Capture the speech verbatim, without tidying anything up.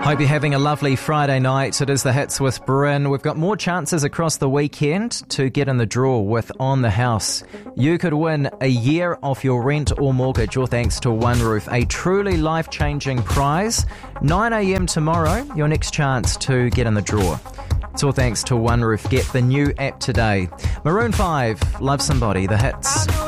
Hope you're having a lovely Friday night. It is the Hits with Bryn. We've got more chances across the weekend to get in the draw with On the House. You could win a year off your rent or mortgage, all thanks to One Roof, a truly life-changing prize. nine a.m. tomorrow, your next chance to get in the draw. It's all thanks to One Roof. Get the new app today. Maroon five, Love Somebody, the Hits.